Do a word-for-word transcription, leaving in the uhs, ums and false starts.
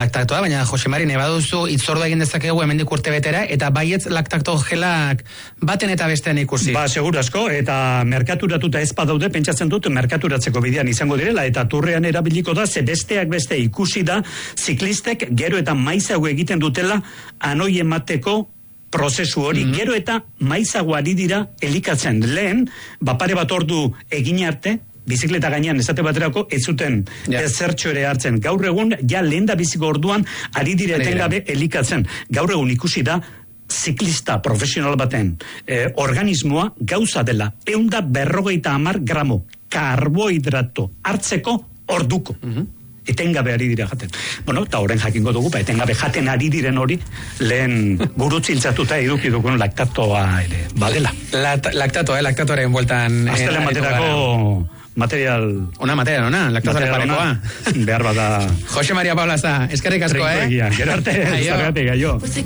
laktatoa, baina Jose Mari, nebaduzu itzordua egin dezakegu hemendik urte betera, eta baietz laktato gelak baten eta bestean ikusi. Ba, seguru asko, eta merkaturatuta ez badaude, pentsatzen dut, merkaturatzeko bidean izango direla, eta turrean erabiliko da, ze besteak beste ikusi da, ziklistek gero eta maizago egiten dutela, anoi emateko prozesu hori, mm-hmm. gero eta maizago ari dira elikatzen. Lehen, bapare bat ordu egin arte, bizikleta gainean esate baterako ez zuten yeah. ezertxo ere hartzen. Gaur egun, ja lehen da biziko orduan, ari dire etengabe elikatzen. Gaur egun ikusi da, ziklista profesional baten eh, organismoa gauza dela. Eunda berrogeita hamar gramo karbohidrato hartzeko orduko. Mm-hmm. Etengabe ari dira jaten. Bueno, eta horren jakingo dugu, ba, etengabe jaten ari diren hori, lehen gurutziltzatuta eduki dugun laktatoa ere, badela. La, laktatoa, eh, laktatoaren bueltan... Aztelen baterako... Material... Una material, ona, laktatoaren parekoa. Behar bada... Jose Maria Paulaza, eskerrik asko, eh? Gero arte, zergatik, aio.